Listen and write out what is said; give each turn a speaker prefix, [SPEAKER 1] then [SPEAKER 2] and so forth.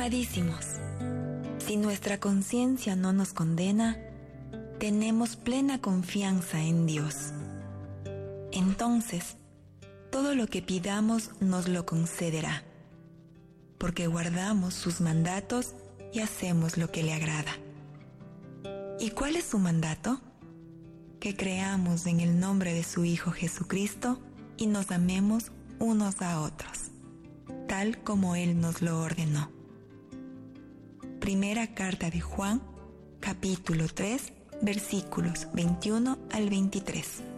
[SPEAKER 1] Amadísimos, si nuestra conciencia no nos condena, tenemos plena confianza en Dios. Entonces, todo lo que pidamos nos lo concederá, porque guardamos sus mandatos y hacemos lo que le agrada. ¿Y cuál es su mandato? Que creamos en el nombre de su Hijo Jesucristo y nos amemos unos a otros, tal como Él nos lo ordenó. Primera carta de Juan, capítulo 3, versículos 21 al 23.